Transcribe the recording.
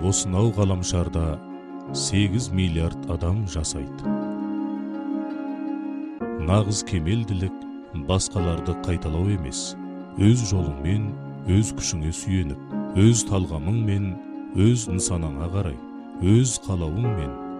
осынау ғаламшарда 8 миллиард адам жасайды. Нағыз кемелділік басқаларды қайталау емес, өз жолыңмен, өз күшіңе сүйеніп, өз талғамыңмен, өз нысанаңа қарай, өз қалауыңмен